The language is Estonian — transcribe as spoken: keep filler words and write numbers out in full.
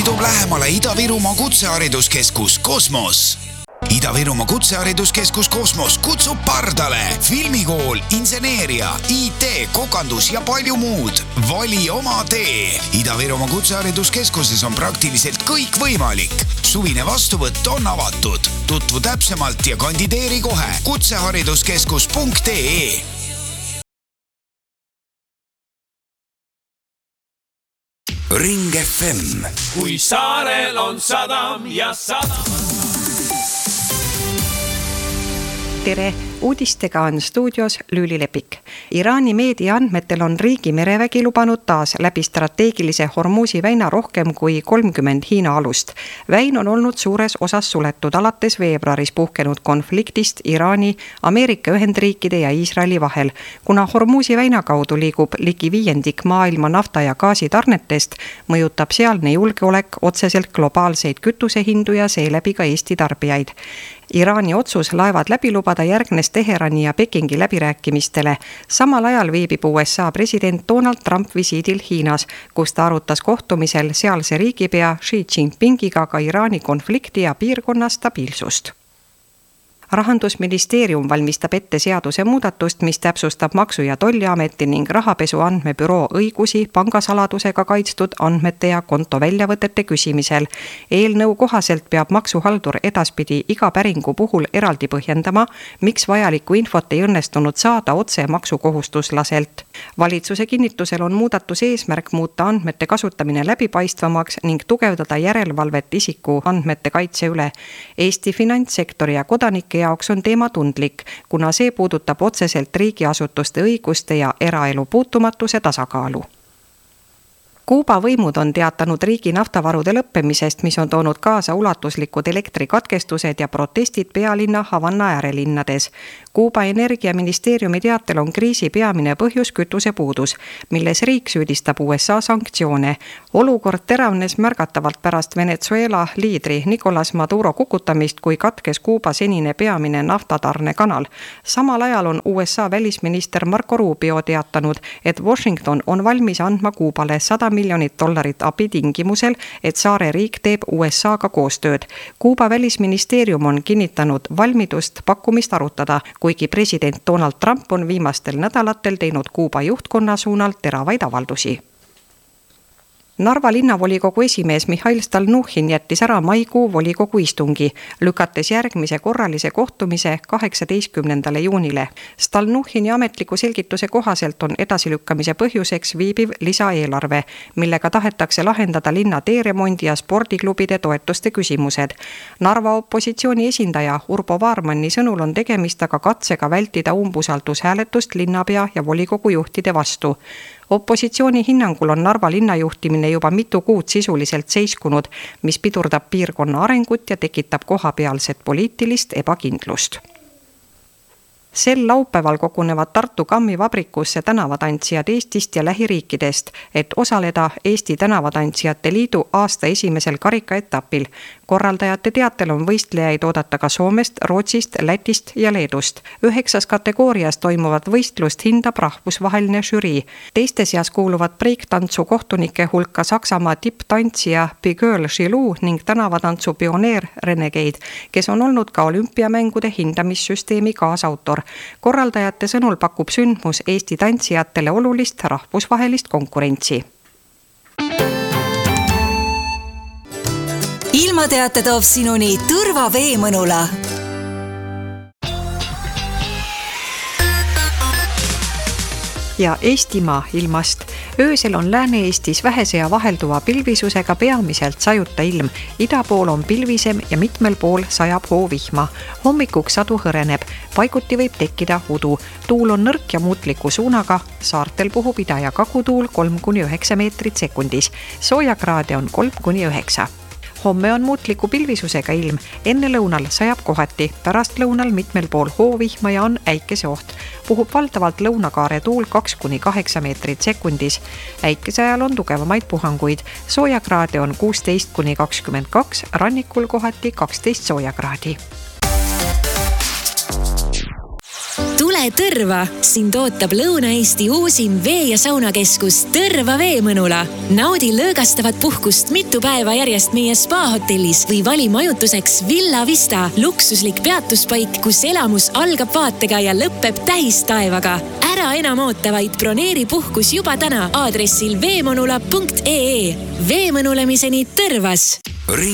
toob lähemale Ida-Virumaa Kutsehariduskeskus Kosmos. Ida-Virumaa Kutsehariduskeskus Kosmos kutsub pardale filmikool, inseneeria, I T, kokandus ja palju muud. Vali oma tee. Ida-Virumaa Kutsehariduskeskuses on praktiliselt kõik võimalik. Suvine vastuvõtt on avatud. Tutvu täpsemalt ja kandideeri kohe kutsehariduskeskus punkt ee. Ring F M. Kui saarel on sadam ja sadam. Tere! Uudistega on stuudios Lüüli Lepik. Iraani meedia andmetel on riigi merevägi lubanud taas läbi strateegilise Hormuzi väina rohkem kui kolmkümmend Hiina alust. Väin on olnud suures osas suletud alates veebruaris puhkenud konfliktist Iraani, Ameerika Ühendriikide ja Iisraeli vahel. Kuna Hormuzi väina kaudu liigub ligi viiendik maailma nafta ja gaasi tarnetest, mõjutab sealne julgeolek otseselt globaalseid kütusehindu ja seeläbi ka Eesti tarbijaid. Iraani otsus laevad läbi lubada järgnes Teherani ja Pekingi läbirääkimistele. Samal ajal viibib U S A president Donald Trump visiidil Hiinas, kus ta arutas kohtumisel sealse riigipea Xi Jinpingiga ka Iraani konflikti ja piirkonna stabiilsust. Rahandusministeerium valmistab ette seaduse muudatust, mis täpsustab Maksu- ja Tolliameti ning Rahapesu andmebüroo õigusi pangasaladusega kaitstud andmete ja konto väljavõtete küsimisel. Eelnõu kohaselt peab maksuhaldur edaspidi iga päringu puhul eraldi põhjendama, miks vajalikku infot ei õnnestunud saada otse maksukohustuslaselt. Valitsuse kinnitusel on muudatus eesmärk muuta andmete kasutamine läbipaistvamaks ning tugevdada järelevalvet isiku andmete kaitse üle. Eesti finantssektori ja kodanike jaoks on teema tundlik, kuna see puudutab otseselt riigiasutuste õiguste ja eraelu puutumatuse tasakaalu. Kuuba võimud on teatanud riigi naftavarude lõppemisest, mis on toonud kaasa ulatuslikud elektrikatkestused ja protestid pealinna Havanna äärelinnades. Kuuba energiaministeeriumi teatel on kriisi peamine põhjus kütusepuudus, milles riik süüdistab U S A sanktsioone. Olukord teravnes märgatavalt pärast Venezuela liidri Nicolas Maduro kukutamist, kui katkes Kuuba senine peamine naftatarnekanal. Samal ajal on U S A välisminister Marco Rubio teatanud, et Washington on valmis andma Kuubale sada miljonit dollarit abi tingimusel, et saare riik teeb U S A-ga koostööd. Kuuba välisministeerium on kinnitanud valmidust pakkumist arutada, kuigi president Donald Trump on viimastel nädalatel teinud Kuuba juhtkonna suunal teravaid avaldusi. Narva linnavolikogu esimees Mihhail Stalnuhhin jättis ära maikuu volikogu istungi, lükates järgmise korralise kohtumise kaheksateistkümnendale juunile. Stalnuhhini ametliku selgituse kohaselt on edasilükkamise põhjuseks viibiv lisaeelarve, millega tahetakse lahendada linna teeremondi ja spordiklubide toetuste küsimused. Narva opositsiooni esindaja Urbo Vaarmanni sõnul on tegemist aga katsega vältida umbusaldushääletust linnapea ja volikogu juhtide vastu. Opositsiooni hinnangul on Narva linnajuhtimine juba mitu kuud sisuliselt seiskunud, mis pidurdab piirkonna arengut ja tekitab kohapealset poliitilist ebakindlust. Sel laupäeval kogunevad Tartu Kammi vabrikusse tänavatantsijad Eestist ja lähiriikidest, et osaleda Eesti tänavatantsijate liidu aasta esimesel karikaetapil. Korraldajate teatel on võistlejaid oodata ka Soomest, Rootsist, Lätist ja Leedust. Üheksas kategoorias toimuvat võistlust hindab rahvusvaheline žürii. Teiste seas kuuluvad breaktantsu kohtunike hulka Saksamaa tipptantsija Bigirl Gilou ning tänavatantsu pioneer Renegade, kes on olnud ka olümpiamängude hindamissüsteemi kaasautor. Korraldajate sõnul pakub sündmus Eesti tantsijatele olulist rahvusvahelist konkurentsi. Ilmateate toob sinuni Tõrva veemõnula. Ja Eestimaa ilmast. Öösel on Lääne-Eestis vähese ja vahelduva pilvisusega peamiselt sajuta ilm. Ida pool on pilvisem ja mitmel pool sajab hoovihma. Hommikuks sadu hõreneb. Paiguti võib tekkida udu. Tuul on nõrk ja muutliku suunaga. Saartel puhub ida- ja kagutuul kolm kuni üheksa meetrit sekundis. Soojakraade on kolm kuni üheksa. Homme on muutliku pilvisusega ilm. Enne lõunal sajab kohati, pärast lõunal mitmel pool hoovihma ja on äikese oht. Puhub valdavalt lõunakaare tuul kaks kuni kaheksa meetrit sekundis. Äikese ajal on tugevamaid puhanguid. Soojakraade on kuusteist kuni kakskümmend kaks, rannikul kohati kaksteist soojakraadi. Tule Tõrva! Sind ootab Lõuna-Eesti uusim vee- ja saunakeskus Tõrva Veemõnula. Naudi lõõgastavat puhkust mitu päeva järjest meie spa-hotellis või vali majutuseks Villa Vista, luksuslik peatuspaik, kus elamus algab vaatega ja lõpeb tähistaevaga. Ära enam oota, vaid broneeri puhkus juba täna aadressil veemõnula punkt ee. Veemõnulemiseni Tõrvas!